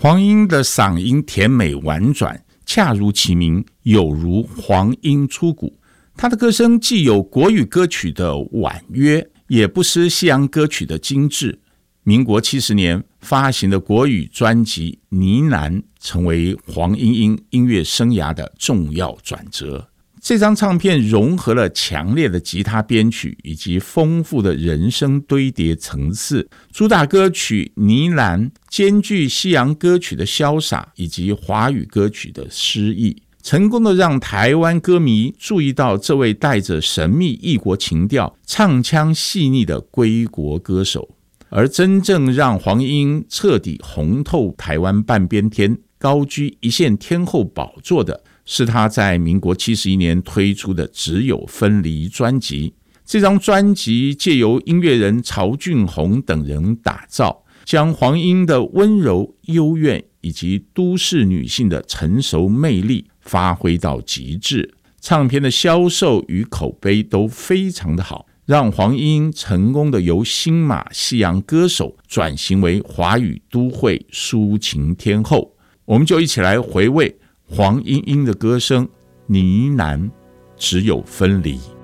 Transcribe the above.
黄莺的嗓音甜美婉转，恰如其名，有如黄莺出谷。她的歌声既有国语歌曲的婉约，也不失西洋歌曲的精致。民国70年发行的国语专辑《呢喃》成为黄莺莺音乐生涯的重要转折。这张唱片融合了强烈的吉他编曲以及丰富的人声堆叠层次，主打歌曲《呢喃》兼具西洋歌曲的潇洒以及华语歌曲的诗意，成功的让台湾歌迷注意到这位带着神秘异国情调、唱腔细腻的归国歌手。而真正让黄莺莺彻底红透台湾半边天，高居一线天后宝座的是他在民国71年推出的《只有分离》专辑。这张专辑借由音乐人曹俊宏等人打造，将黄莺莺的温柔、幽怨以及都市女性的成熟魅力发挥到极致。唱片的销售与口碑都非常的好，让黄莺莺成功的由新马西洋歌手转型为华语都会抒情天后。我们就一起来回味黄莺莺的歌声，呢喃，只有分离。